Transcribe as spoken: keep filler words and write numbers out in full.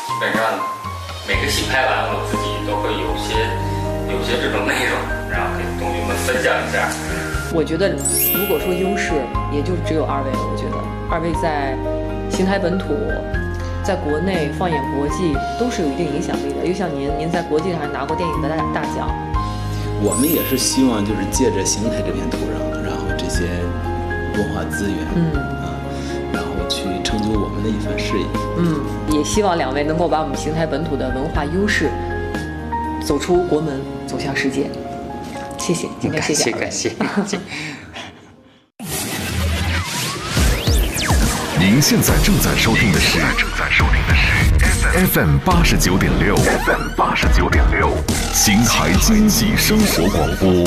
基本上每个戏拍完，我自己都会有些有些这种内容，然后给同学们分享一下。 我觉得如果说优势，也就只有二位了。我觉得二位在邢台本土，在国内放眼国际都是有一定影响力的。又像您，您在国际上还拿过电影的大大奖。 我们也是希望就是借着邢台这片土壤，然后这些文化资源，嗯啊，然后去成就我们的一番事业。 嗯，也希望两位能够把我们邢台本土的文化优势走出国门，走向世界。谢谢，今天谢谢， 感谢感谢。 您现在正在收听的是正在收听的是 F M 八十九点六 F M 八十九点六，邢台经济生活广播。